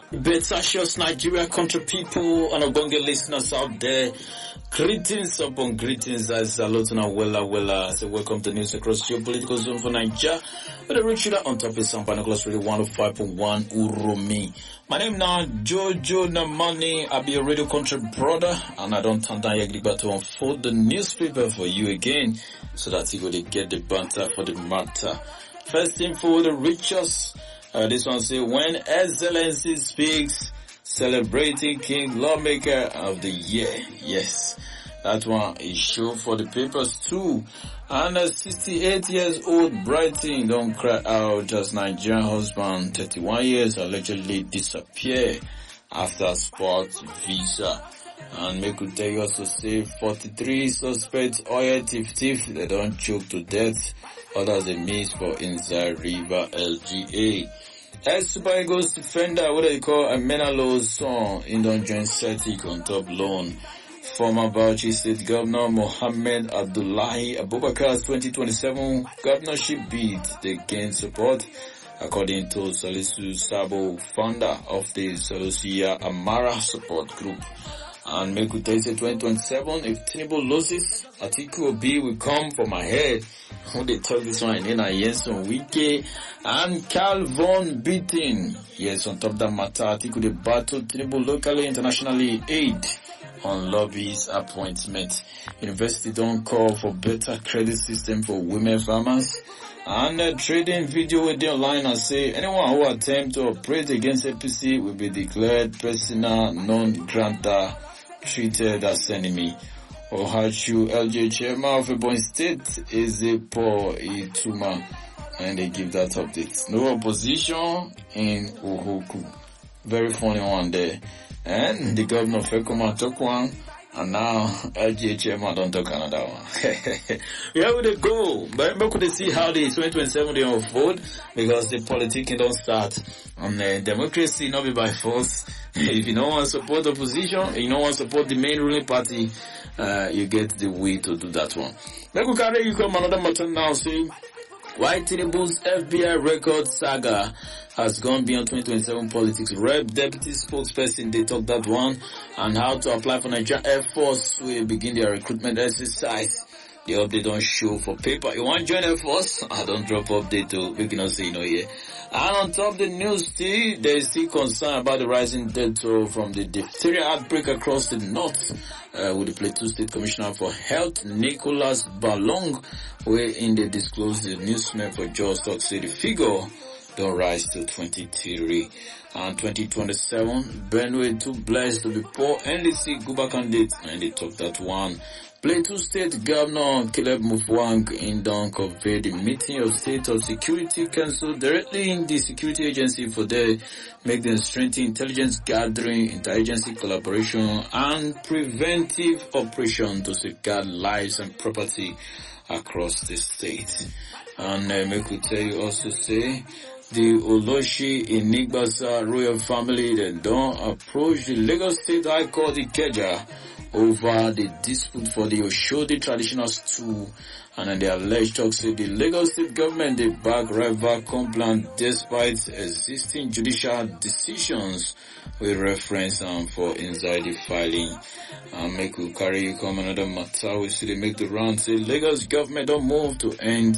Betasios Nigeria country people and Ogonge listeners out there. Greetings upon greetings. I salute and wella. So welcome to news across your political zone for Nigeria. With a rich on top of Sampana Class Radio 105.1 Uromi. My name now Jojo Namani. I'll be a radio country brother and I don't turn down your to unfold the newspaper for you again so that you go to get the banter for the matter. First thing for the richest. This one say, when Excellency speaks, celebrating King Lawmaker of the Year. Yes, that one is show for the papers too. And a 68 years old Brighton don't cry out as Nigerian husband, 31 years, allegedly disappear after sports visa. And make we tell you also say 43 suspects oil thief, they don't choke to death. Others they miss for inside River LGA. Super Eagles defender, what they call a Menalo's son, in don't join Celtic on top loan. Former Bauchi State Governor Mohammed Abdullahi Abubakar's 2027 governorship bid, they gain support, according to Salisu Sabo, founder of the Salusia Amara support group. And make we tell you 2027, if Tinubu loses, Atiku Obi will come for my head. Who they talk this one in Yenson Wike and Calvin beating. Yes, on top of that matter, Atiku the battle Tinubu locally, internationally aid on lobbies appointment. University don't call for better credit system for women farmers. And trading video with the online and say anyone who attempt to operate against APC will be declared persona non grata, treated as enemy. Ohachu LJ chairman of Ebonyi State is a Paul Ituma, and they give that update. No opposition in Ohoku. Very funny one there. And the governor of Fekoma took one, and now LJ chairman don't talk another one. Where would they go? But we could see how the 2027 they unfold, because the politicking don't start. And democracy not be by force. If you don't want to support opposition, you don't want to support the main ruling party, you get the way to do that one. Let me carry you come another matter now, see why Tinubu's FBI record saga has gone beyond 2027 politics. Rep deputy spokesperson, they talk that one, and how to apply for Nigeria Air Force will begin their recruitment exercise. The update don't show for paper. You want to join Air Force? I don't drop update to, we cannot say no here. And on top of the news, there is still concern about the rising death toll from the diphtheria outbreak across the north. With the Plateau State Commissioner for Health, Nicholas Balong, where in they disclosed the newsman for Jos Talk say the figure don't rise to 23. And 2027, Benue too blessed to be poor NDC Guba candidate, and they talk that one. Plateau State Governor Caleb Mufwang in Don conveyed the meeting of State of Security Council directly in the security agency for them, make them strengthen intelligence gathering, interagency collaboration, and preventive operation to safeguard lives and property across the state. And make we tell you also say, the Oloshi in Nigbasa royal family then don't approach the Lagos State High Court Ikeja over the dispute for the Oshodi traditional stool, and then the alleged talks say the Lagos State government they back rival complaint despite existing judicial decisions with reference for inside the filing. And make we carry you come another matter we see they make the round say Lagos government don't move to end